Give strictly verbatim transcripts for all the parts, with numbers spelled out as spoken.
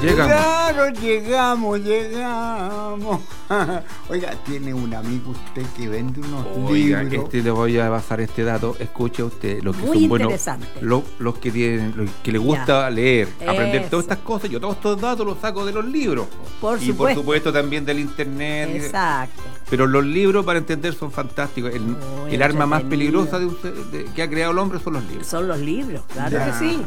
Llegamos. Claro, llegamos, llegamos. Oiga, tiene un amigo usted que vende unos Oiga, libros. este le voy a pasar este dato. Escuche usted, los que Muy son buenos, interesante. los, los que tienen, los que les gusta Ya. leer, aprender Eso. todas estas cosas. Yo todos estos datos los saco de los libros. Por y supuesto. por supuesto también del internet. Exacto. Pero los libros para entender son fantásticos. El, Muy el arma más entretenido. peligrosa de un ser- de- que ha creado el hombre son los libros. Son los libros, claro Ya. que sí.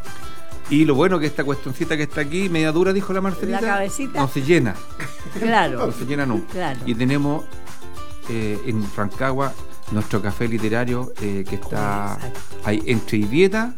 Y lo bueno que esta cuestioncita que está aquí, media dura, dijo la Marcelita, La cabecita. no se llena, Claro. no se llena nunca. Claro. Y tenemos eh, en Rancagua nuestro café literario eh, que está Exacto. ahí entre Ibieta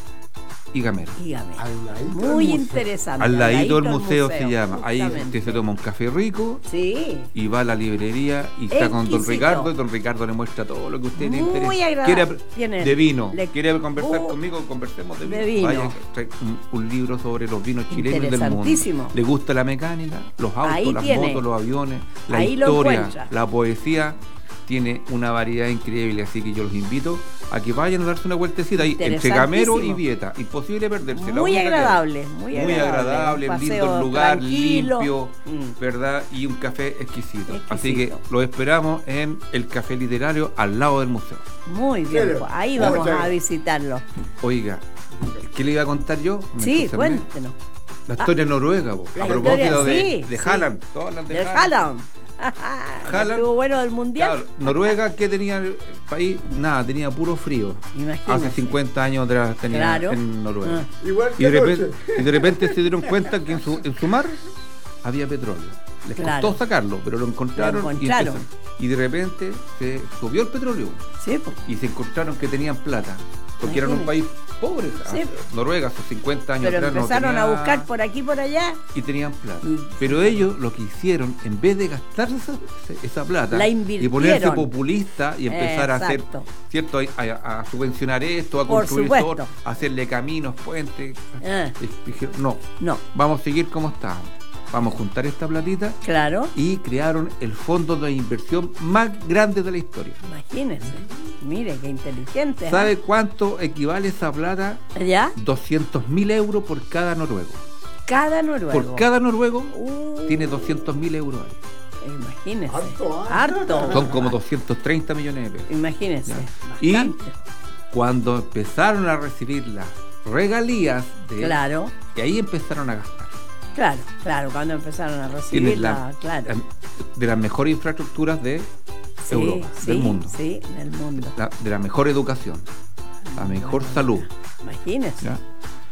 y Gamero. Dígame. Al ladito Muy del museo. interesante. Al ladito del museo, museo, se llama. Ahí justamente. usted se toma un café rico Sí. y va a la librería y está con don Exquisito. Ricardo, y don Ricardo le muestra todo lo que a usted le interesa. Muy agradable. ¿Quiere Tiene- de vino? le- ¿Quiere conversar Uh, conmigo? Conversemos de vino. de vino. Vaya, trae un, un libro sobre los vinos chilenos del mundo. Interesantísimo. ¿Le gusta la mecánica? Los autos, Ahí las tiene. motos, los aviones, la Ahí lo historia, encuentra. la poesía. Tiene una variedad increíble, así que yo los invito a que vayan a darse una vueltecita ahí entre Gamero y Vieta. Imposible perderse. La Muy única que- agradable, muy muy agradable. agradable, Un lindo paseo el lugar, tranquilo. limpio, Mm. ¿verdad? Y un café exquisito. Exquisito. Así que lo esperamos en el café literario al lado del museo. Muy bien, Claro. pues ahí Muchas vamos a gracias. visitarlo. Oiga, ¿qué le iba a contar yo? Me Sí, entusiasmé. cuéntenos. La historia noruega, po. La A propósito historia, de, sí, de sí. Haaland. Todas las de Del Haaland. Haaland. Haaland. Estuvo bueno del mundial. Claro, Noruega, ¿qué tenía el país? Nada, tenía puro frío. Imagínese. Hace cincuenta años atrás tenía Claro. en Noruega. Ah. Igual Y que de, anoche. repente, y de repente se dieron cuenta que en su, en su mar había petróleo. Les Claro. costó sacarlo, pero lo encontraron, Lo y encontraron. empezaron- Y, de repente se subió el petróleo Sí, pues. y se encontraron que tenían plata, porque eran un país Imagínese. pobre. Sí. Noruega hace cincuenta años Pero atrás no empezaron tenía- a buscar por aquí por allá. y tenían plata. Y- Pero ellos lo que hicieron, en vez de gastarse esa, esa plata La y invirtieron. ponerse populista y empezar a hacer, Exacto. ¿cierto? A, a- a subvencionar esto, a Por construir supuesto. todo, a hacerle caminos, puentes. Ah. y dijeron, no, No, vamos a seguir como estábamos. Vamos a juntar esta platita claro. y crearon el fondo de inversión más grande de la historia. Imagínense. Mire, qué inteligente. ¿eh? ¿Sabe cuánto equivale esa plata? ¿Ya? doscientos mil euros por cada noruego. Cada noruego. Por cada noruego Uh, tiene doscientos mil euros ahí. Imagínense. Harto, Harto. Son como doscientos treinta millones de pesos. Imagínense. Y Bastante. cuando empezaron a recibir las regalías de Claro, y ahí empezaron a gastar. claro, claro. Cuando empezaron a recibir Tienen la, la, claro. la- de las mejores infraestructuras de Sí, Europa, sí, del mundo. Sí, del mundo. La- de la mejor educación, la mejor salud. Imagínense. ¿Ya?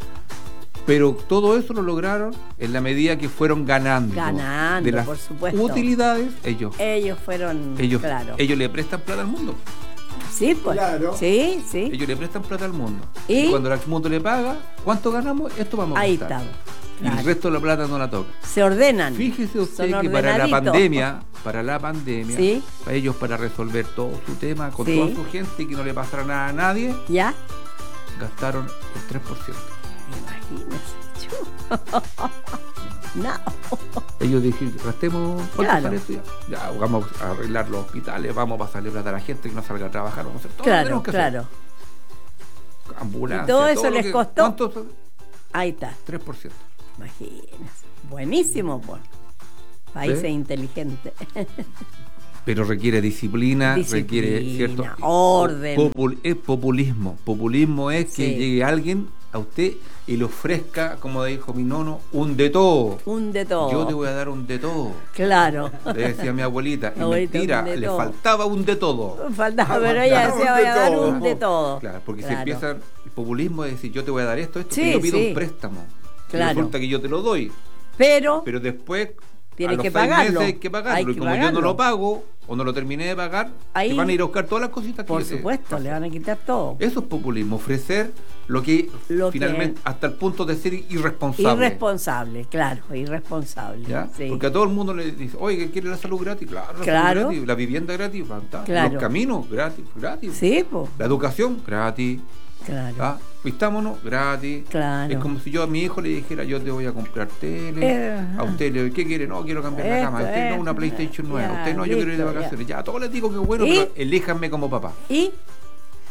Pero todo eso lo lograron en la medida que fueron ganando, Ganando, de las por supuesto. utilidades. Ellos, Ellos fueron, ellos, claro. ellos le prestan plata al mundo. Sí, pues. Claro. Sí, sí. Ellos le prestan plata al mundo. ¿Y? Y cuando el mundo le paga, ¿cuánto ganamos? Esto vamos a Ahí gastar. estamos. Y el Claro. resto de la plata no la toca. Se ordenan. Fíjese usted Son que para la ordenaditos. pandemia, para la pandemia, Sí. para ellos para resolver todo su tema con Sí. toda su gente y que no le pasara nada a nadie, ¿Ya? gastaron el tres por ciento. Imagínense. Chu. No. Ellos dijeron, gastemos, ¿cuánto Claro. sale esto? Ya, ya, vamos a arreglar los hospitales, vamos a pasarle plata a la gente que no salga a trabajar, vamos a hacer todo lo que Claro, tenemos que claro. hacer. Ambulancia, Y todo eso lo les que- costó. ¿Cuánto? Ahí está. tres por ciento. Imagínense. Buenísimo, pues. Países ¿Ve? inteligentes. Pero requiere disciplina, Disciplina, requiere cierto orden. popul- es populismo. Populismo es que Sí. llegue alguien a usted y le ofrezca, como dijo mi nono, un de todo. Un de todo. Yo te voy a dar un de todo. Claro. Le decía mi abuelita. Y Abuelita, mentira, un de le todo. faltaba un de todo. Faltaba, pero ella Faltaba decía, un voy de a dar todo. un de todo. Claro, porque Claro. si empieza el populismo es decir, yo te voy a dar esto, esto, Sí, que yo pido sí. un préstamo. Claro. Y resulta que yo te lo doy, Pero, pero después Tienes a los que seis pagarlo. meses hay que pagarlo. Hay y que como yo pagarlo. no lo pago o no lo terminé de pagar, Ahí- te van a ir a buscar todas las cositas que por yo te- supuesto, le van a quitar todo. Eso es populismo, ofrecer lo que Lo finalmente, que- hasta el punto de ser irresponsable. Irresponsable, claro, irresponsable. ¿Ya? Sí. Porque a todo el mundo le dice, oye, ¿quiere la salud gratis? Claro, la Claro. salud gratis, la vivienda gratis, fantástico. Claro. Los caminos gratis, gratis. Sí, pues, La educación gratis. claro. ¿Ah? Vistámonos gratis. Claro. Es como si yo a mi hijo le dijera, yo te voy a comprar tele. Eh, a usted le ¿qué quiere? No, quiero cambiar la esto, cama. A usted no, esto, una PlayStation nueva. ya, A usted no, yo quiero ir de listo, vacaciones. Ya, a todos les digo que bueno, ¿Y? pero elíjanme como papá. Y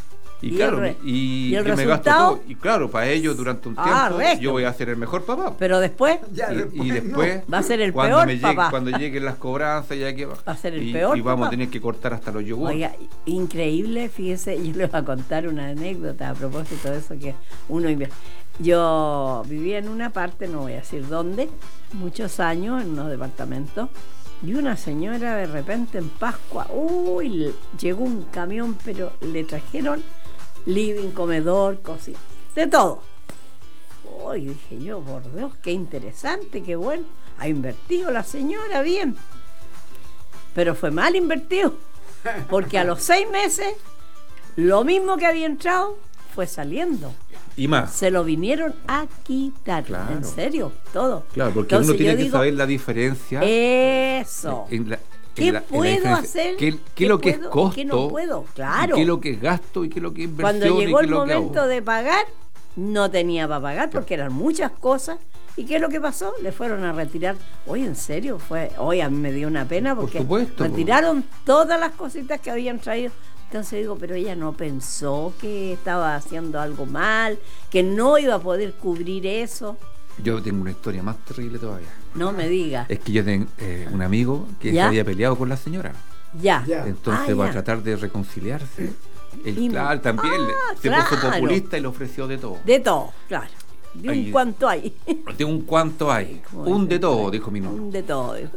Y, ¿Y claro, el re- y, y el yo me gasto resultado? todo. Y claro, para ellos durante un Ah, tiempo resto. yo voy a ser el mejor papá. Pero después Ya, y, y después va a ser el cuando peor me llegue- papá. cuando lleguen las cobranzas ya que va Va a ser el y, peor y vamos papá. a tener que cortar hasta los yogures. Oiga, increíble, fíjese, yo les voy a contar una anécdota a propósito de eso que uno invierte. Yo vivía en una parte, no voy a decir dónde, muchos años en unos departamentos, y una señora de repente en Pascua, uy, le- llegó un camión, pero le trajeron living, comedor, cocina, de todo. Uy, dije yo, por Dios, qué interesante, qué bueno, ha invertido la señora bien, pero fue mal invertido, porque a los seis meses, lo mismo que había entrado, fue saliendo. Y más. Se lo vinieron a quitar. Claro. En serio, todo. Claro, porque Entonces, uno tiene yo que digo, saber la diferencia. Eso. en la- en ¿Qué la- en la puedo diferencia. hacer? ¿Qué, qué ¿Qué es lo que es puedo? costo? ¿Qué no puedo? Claro. y ¿Qué es lo que es gasto y qué es lo que es inversión? Cuando y llegó qué el es lo que hago? momento de pagar, no tenía para pagar porque eran muchas cosas. ¿Y qué es lo que pasó? Le fueron a retirar. Oye, en serio, fue. Hoy a mí me dio una pena Por porque supuesto, retiraron todas las cositas que habían traído. Entonces digo, pero ella no pensó que estaba haciendo algo mal, que no iba a poder cubrir eso. Yo tengo una historia más terrible todavía. No me diga. Es que yo tengo eh, un amigo que ¿Ya? se había peleado con la señora. Ya. Ya. Entonces, Ah, va ya. a tratar de reconciliarse. Él, Y- claro, también le- Ah, se puso claro. populista y le ofreció de todo. De todo, claro. De un Ahí- cuanto hay. De un cuanto hay. Como Un de dicen todo, por ahí. dijo mi novio. Un de todo. dijo.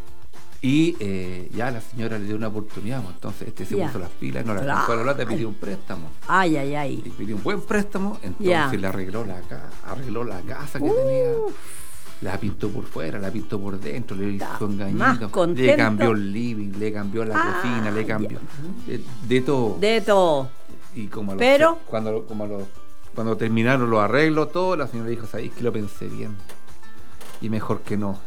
Y eh, ya la señora le dio una oportunidad, pues, entonces este se Ya. puso las pilas, no la Claro. alcanzó a la plata, pidió un préstamo. Ay, ay, Y ay. pidió un buen préstamo, entonces Ya. le arregló la casa, arregló la casa que Uh. tenía, la pintó por fuera, la pintó por dentro, le Está hizo más engañito, le contento. cambió el living, le cambió la Ah, cocina, le cambió ya. de, de todo. De todo. Y como a los- Pero- cuando como a los- cuando terminaron los arreglos, todo, la señora dijo, ¿sabéis que lo pensé bien? Y mejor que no.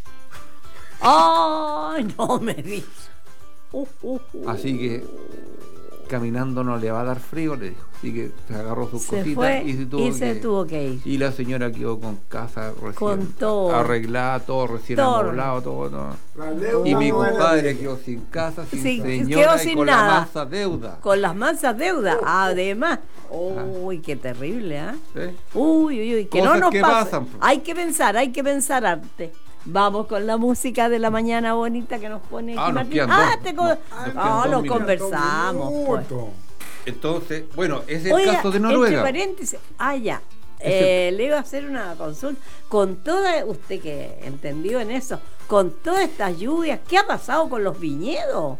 Ay, no me digas. Uh, uh, uh. Así que caminando no le va a dar frío, le dijo. Así que se agarró sus Se cositas fue y se tuvo, y se que, tuvo que ir. Y la señora quedó con casa recién Con todo. arreglada, todo recién Todo. amoblado, todo, todo. La deuda Y mi no era compadre de- quedó sin casa, sin Sí, señora quedó y sin con nada. la mansa deuda. Con las mansas deudas, además. Uy, qué terrible, ¿ah? ¿Eh? Uy, uy, uy, que Cosas no nos que pase. pasan, pues. Hay que pensar, hay que pensar antes. Vamos con la música de la mañana bonita que nos pone Ah, aquí nos Martín. quedan Ah, dos. te co- Nos- nos ah, quedan lo dos minutos. conversamos. Pues. Minuto. Entonces, bueno, ese es el Oiga, caso de entre Noruega. paréntesis, ah, ya. Ese- Eh, le iba a hacer una consulta. Con toda, usted que entendió en eso, con todas estas lluvias, ¿qué ha pasado con los viñedos?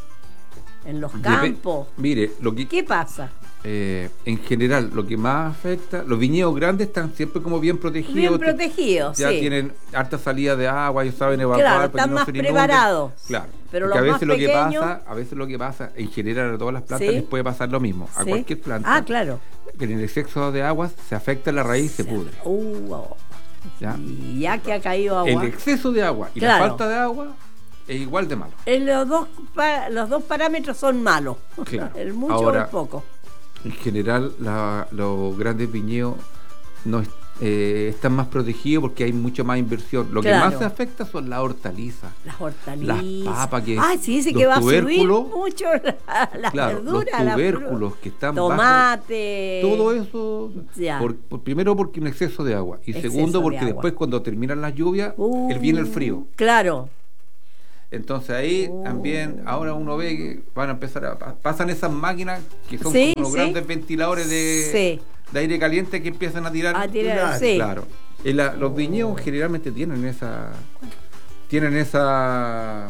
En los Depe- campos. Mire, lo que ¿Qué pasa? eh, en general, lo que más afecta, los viñedos grandes están siempre como bien protegidos. Bien te- protegidos, Ya sí. tienen harta salida de agua, ellos saben evacuar Claro, para que están no más se le inunde. preparados. Claro. Pero Porque los a más veces lo que pequeños- pasa, a veces lo que pasa, en general a todas las plantas Sí. les puede pasar lo mismo, a ¿Sí? cualquier planta. Ah, claro. Que en el exceso de agua se afecta la raíz, se pudre. Uh, oh. ¿Ya? Y ya que ha caído El agua. exceso de agua y Claro. la falta de agua es igual de malo. Eh, los, dos, pa- los dos parámetros son malos. Claro. El mucho Ahora, o el poco. En general, la- los grandes viñedos no es- eh, están más protegidos porque hay mucho más inversión. Lo Claro. que más se afecta son las hortalizas. Las hortalizas. Las papas que- Ay, sí, dice los que va a subir tubérculos. mucho la, las Claro, los verduras. la tubérculos fru- que están bajos. Tomate. Todo eso, Ya. por- por- primero porque un exceso de agua y Exceso segundo de porque agua. después cuando terminan las lluvias, Uh, el viene el frío. Claro. Entonces ahí Oh. también ahora uno ve que van a empezar a pa- pasan esas máquinas que son Sí, como los sí. grandes ventiladores de, Sí. de aire caliente que empiezan a tirar. A tirar, Claro, sí. Claro. En la- los viñedos generalmente tienen esa tienen esa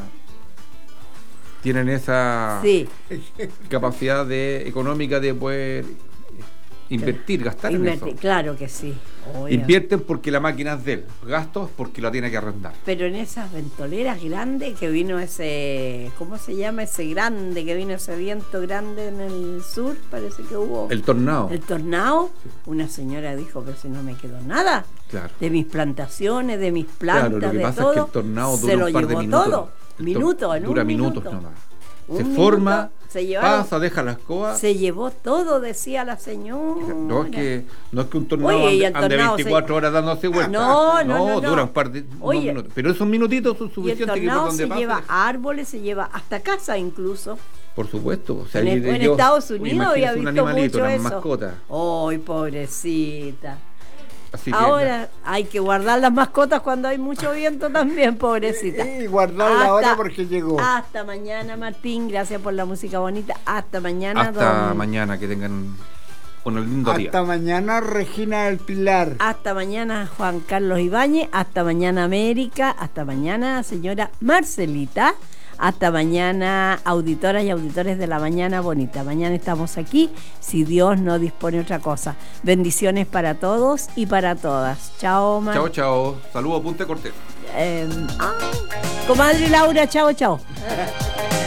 tienen esa Sí. capacidad de económica de poder invertir, gastar Invertir, en eso. claro que sí. Oiga. Invierten porque la máquina es de él, gastos porque la tiene que arrendar. Pero en esas ventoleras grandes que vino ese, ¿cómo se llama ese grande? Que vino ese viento grande en el sur, parece que hubo. El tornado. El tornado, una señora dijo, pero si no me quedó nada Claro. de mis plantaciones, de mis plantas, Claro, lo que de pasa todo, es que el tornado se dura lo un par de llevó minutos. todo. El tor- Minutos, en Dura un minutos minuto. nomás. se Un forma, minuto, se llevaron- pasa, deja la escoba. Se llevó todo, decía la señora. No es que, no es que un tornado Oye, y ande, el ande tornado veinticuatro se- horas dándose vueltas. No, no, no, no. dura un par de unos Oye, minutos. Pero esos minutitos son Y el suficientes que por tornado donde se pase. lleva árboles, se lleva hasta casa incluso. Por supuesto. O sea, En, el- y en yo- Estados Unidos había imagínese un visto animalito, mucho una eso. mascota. Ay, pobrecita. Así que, Ahora hay que guardar las mascotas cuando hay mucho viento también, pobrecita. Y guardarla Hasta- ahora porque llegó. Hasta mañana, Martín. Gracias por la música bonita. Hasta mañana, hasta don- mañana, que tengan un lindo día. Hasta mañana, Regina del Pilar. Hasta mañana, Juan Carlos Ibáñez. Hasta mañana, América. Hasta mañana, señora Marcelita. Hasta mañana, auditoras y auditores de la Mañana Bonita. Mañana estamos aquí, si Dios no dispone otra cosa. Bendiciones para todos y para todas. Chao, Mar. Chao, chao. Saludos, Punta Cortés. Eh, ah, comadre Laura, chao, chao.